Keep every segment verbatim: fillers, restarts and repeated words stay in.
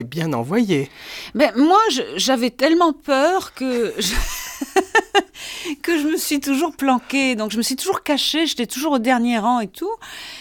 Bien envoyé. Ben, moi, je, j'avais tellement peur que je... que je me suis toujours planquée. Donc, je me suis toujours cachée. J'étais toujours au dernier rang et tout.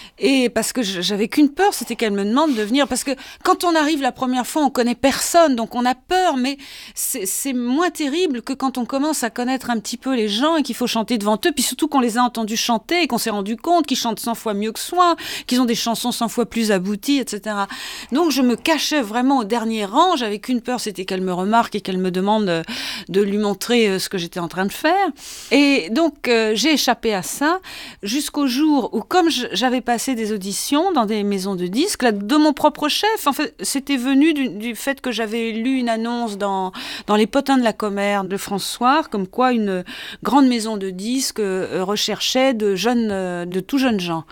Et parce que j'avais qu'une peur, c'était qu'elle me demande de venir. Parce que quand on arrive la première fois, on connaît personne, donc on a peur. Mais c'est, c'est moins terrible que quand on commence à connaître un petit peu les gens et qu'il faut chanter devant eux. Puis surtout qu'on les a entendus chanter et qu'on s'est rendu compte qu'ils chantent cent fois mieux que soi, qu'ils ont des chansons cent fois plus abouties, et cetera. Donc je me cachais vraiment au dernier rang. J'avais qu'une peur, c'était qu'elle me remarque et qu'elle me demande de, de lui montrer ce que j'étais en train de faire. Et donc euh, j'ai échappé à ça jusqu'au jour où, comme je, j'avais passé des auditions dans des maisons de disques, là, de mon propre chef. En fait, c'était venu du, du fait que j'avais lu une annonce dans, dans Les Potins de la Commère de François, comme quoi une grande maison de disques euh, recherchait de jeunes, euh, de tout jeunes gens.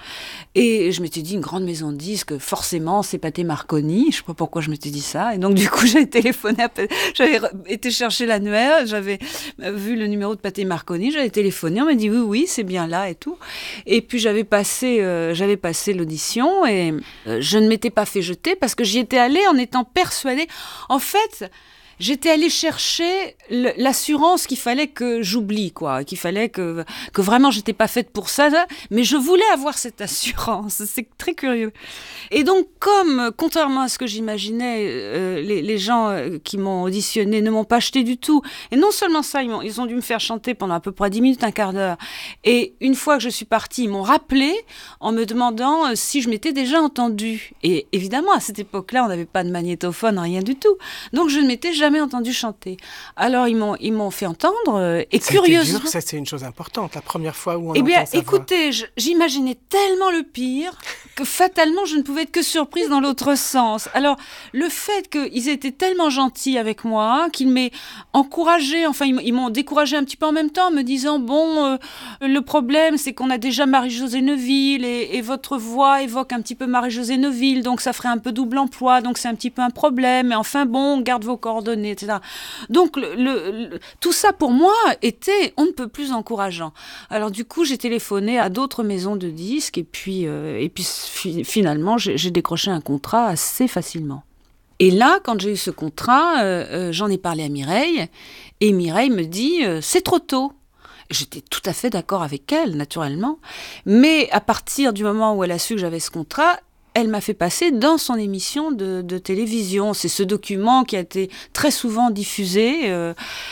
Et je m'étais dit, une grande maison de disques, forcément, c'est Pathé Marconi. Je ne sais pas pourquoi je m'étais dit ça. Et donc, du coup, j'avais téléphoné, à... j'avais été chercher l'annuaire, j'avais vu le numéro de Pathé Marconi, j'avais téléphoné, on m'a dit oui, oui, c'est bien là et tout. Et puis, j'avais passé, euh, j'avais passé l'audition et euh, je ne m'étais pas fait jeter parce que j'y étais allée en étant persuadée. En fait, j'étais allée chercher le, l'assurance qu'il fallait que j'oublie, quoi, qu'il fallait que, que vraiment j'étais pas faite pour ça, mais je voulais avoir cette assurance. C'est très curieux. Et donc, comme, contrairement à ce que j'imaginais, euh, les, les gens qui m'ont auditionné ne m'ont pas acheté du tout. Et non seulement ça, ils, m'ont, ils ont dû me faire chanter pendant à peu près dix minutes, un quart d'heure. Et une fois que je suis partie, ils m'ont rappelé en me demandant euh, si je m'étais déjà entendue. Et évidemment, à cette époque-là, on n'avait pas de magnétophone, rien du tout. Donc, je ne m'étais jamais entendu chanter. Alors, ils m'ont, ils m'ont fait entendre. Euh, et ça curieusement... dur, ça, c'est une chose importante, la première fois où on eh entend bien, sa écoutez, je, j'imaginais tellement le pire que fatalement, je ne pouvais être que surprise dans l'autre sens. Alors, le fait qu'ils étaient tellement gentils avec moi, qu'ils m'aient encouragée, enfin, ils, ils m'ont découragée un petit peu en même temps, en me disant, bon, euh, le problème, c'est qu'on a déjà Marie-Josée Neuville et, et votre voix évoque un petit peu Marie-Josée Neuville, donc ça ferait un peu double emploi, donc c'est un petit peu un problème, mais enfin, bon, on garde vos coordonnées, et cetera. Donc, le, le, le, tout ça, pour moi, était on ne peut plus encourageant. Alors, du coup, j'ai téléphoné à d'autres maisons de disques et puis, euh, et puis fi- finalement, j'ai, j'ai décroché un contrat assez facilement. Et là, quand j'ai eu ce contrat, euh, euh, j'en ai parlé à Mireille et Mireille me dit euh, « c'est trop tôt ». J'étais tout à fait d'accord avec elle, naturellement. Mais à partir du moment où elle a su que j'avais ce contrat, elle m'a fait passer dans son émission de, de télévision. C'est ce document qui a été très souvent diffusé, euh,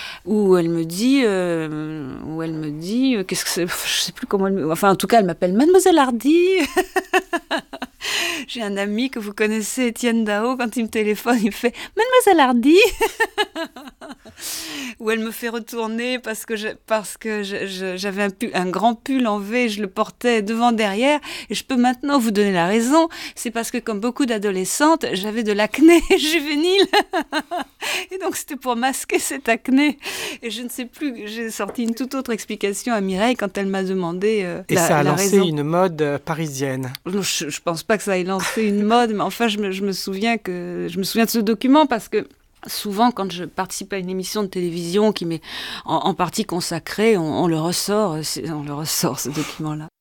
où elle me dit, euh, où elle me dit, euh, qu'est-ce que c'est, je sais plus comment elle me, enfin en tout cas elle m'appelle Mademoiselle Hardy. J'ai un ami que vous connaissez, Étienne Dao, quand il me téléphone, il me fait Mademoiselle Hardy. Où elle me fait retourner parce que, je, parce que je, je, j'avais un, pull, un grand pull en V, je le portais devant, derrière, et je peux maintenant vous donner la raison, c'est parce que comme beaucoup d'adolescentes, j'avais de l'acné juvénile, et donc c'était pour masquer cette acné, et je ne sais plus, j'ai sorti une toute autre explication à Mireille quand elle m'a demandé euh, et la, ça a la lancé raison. Une mode euh, parisienne. Je, je pense pas que ça ait lancé une mode, mais enfin je me, je me souviens que, je me souviens de ce document parce que souvent, quand je participe à une émission de télévision qui m'est en, en partie consacrée, on, on le ressort, on le ressort, ce document-là.